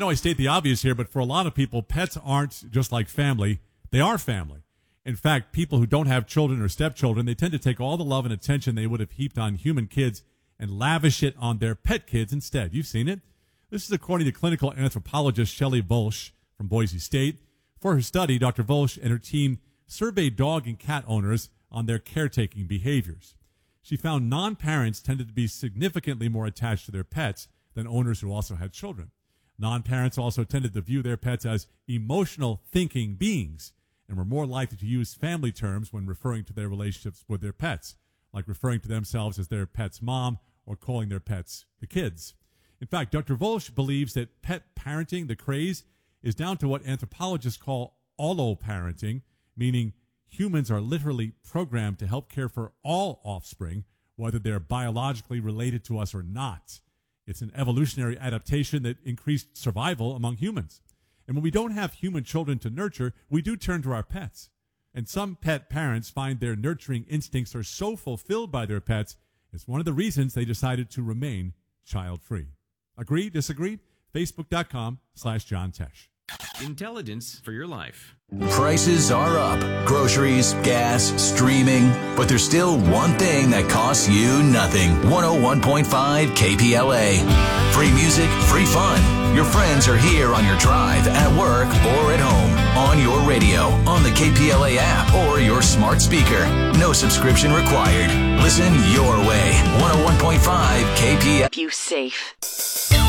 I state the obvious here, but for a lot of people, pets aren't just like family. They are family. In fact, people who don't have children or stepchildren, they tend to take all the love and attention they would have heaped on human kids and lavish it on their pet kids instead. You've seen it. This is according to clinical anthropologist Shelley Volsch from Boise State. For her study, Dr. Volsch and her team surveyed dog and cat owners on their caretaking behaviors. She found non-parents tended to be significantly more attached to their pets than owners who also had children. Non-parents also tended to view their pets as emotional thinking beings and were more likely to use family terms when referring to their relationships with their pets, like referring to themselves as their pet's mom or calling their pets the kids. In fact, Dr. Volsch believes that pet parenting, the craze, is down to what anthropologists call alloparenting, meaning humans are literally programmed to help care for all offspring, whether they're biologically related to us or not. It's an evolutionary adaptation that increased survival among humans. And when we don't have human children to nurture, we do turn to our pets. And some pet parents find their nurturing instincts are so fulfilled by their pets, it's one of the reasons they decided to remain child-free. Agree? Disagree? Facebook.com/John Tesh. Intelligence for your life. Prices are up. Groceries, gas, streaming. But there's still one thing that costs you nothing. 101.5 KPLA. Free music, free fun. Your friends are here on your drive, at work, or at home. On your radio, on the KPLA app, or your smart speaker. No subscription required. Listen your way. 101.5 KPLA. Keep you safe.